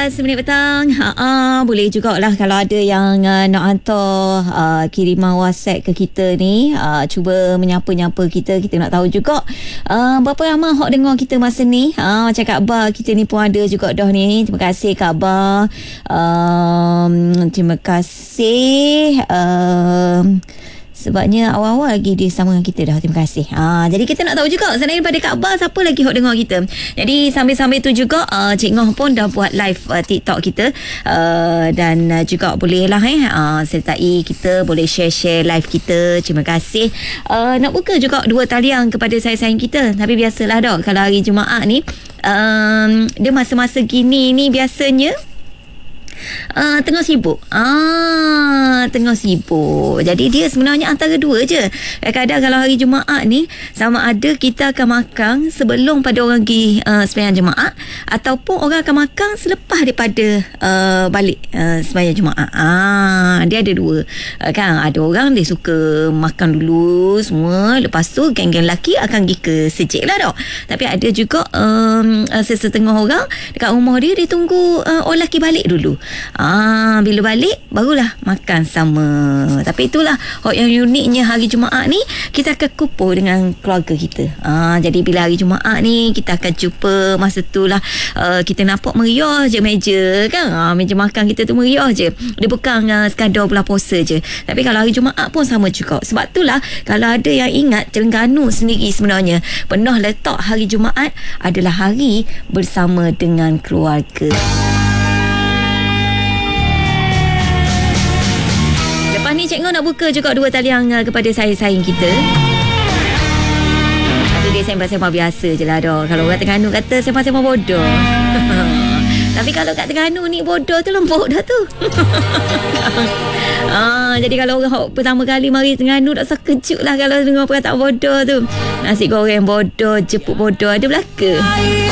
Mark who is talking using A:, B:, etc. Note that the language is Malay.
A: 11 petang. Boleh jugalah kalau ada yang nak hantar kiriman WhatsApp ke kita ni. Cuba menyapa-nyapa kita. Kita nak tahu juga berapa ramai hok dengar kita masa ni. Macam Kak Bar kita ni pun ada juga dah ni. Terima kasih Kak Bar. Terima kasih. Sebabnya awal-awal lagi dia sama dengan kita dah. Terima kasih. Jadi kita nak tahu juga selain daripada Kak Bar, siapa lagi hok dengar kita. Jadi sambil-sambil tu juga Cik Ngoh pun dah buat live TikTok kita. Dan juga boleh lah sertai kita, boleh share live kita. Terima kasih. Nak buka juga 2 talian kepada sayang-sayang kita. Tapi biasalah dok, kalau hari Jumaat ni dia masa-masa gini ni biasanya tengah sibuk. Tengah sibuk. Jadi dia sebenarnya antara dua je. Kadang-kadang kalau hari Jumaat ni, sama ada kita akan makan sebelum pada orang pergi sembahyang Jumaat, ataupun orang akan makan selepas daripada balik sembahyang Jumaat. Dia ada dua. Kan ada orang dia suka makan dulu semua, lepas tu geng-geng lelaki akan pergi ke sejik lah dok. Tapi ada juga sesetengah orang dekat rumah dia tunggu orang lelaki balik dulu. Bila balik barulah makan sama. Tapi itulah yang uniknya hari Jumaat ni, kita akan kumpul dengan keluarga kita. Jadi bila hari Jumaat ni kita akan jumpa, masa tu lah kita nampak meriah je meja kan. Meja makan kita tu meriah je. Dia bukan sekadar bulan puasa je. Tapi kalau hari Jumaat pun sama juga. Sebab itulah kalau ada yang ingat, Terengganu sendiri sebenarnya pernah letak hari Jumaat adalah hari bersama dengan keluarga. Ni Cik Ngoh nak buka juga 2 talian kepada sayang-sayang kita. Tapi dia sembang-sembang biasa je lah dok. Kalau orang Terengganu kata sembang-sembang bodoh. Tapi kalau kat Terengganu ni bodoh tu lembut dah tu. Jadi kalau orang pertama kali mari Terengganu tak sekejut lah kalau dengar perkataan bodoh tu. Nasi goreng bodoh, jeput bodoh, ada belaka.